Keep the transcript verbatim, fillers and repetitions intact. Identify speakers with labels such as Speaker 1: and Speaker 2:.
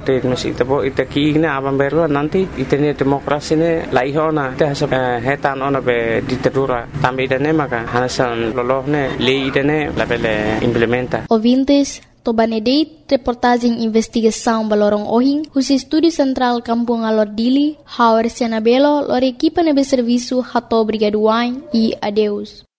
Speaker 1: Te masih ita bo ita ki ne abang beru nanti ita ne demokrasi ne lai hona ita hasab hetan ona be ditadura tambe ita ne maka hanasan loloh ne lei ita ne labele implementa.
Speaker 2: Ouvintes, Tobanedeit, reportagem investigação Balorong Ohing, o Estúdio Central Kampung Alor Dili, Hauer Sianabelo, lor equipa nebe serviço Hato Brigaduain e adeus.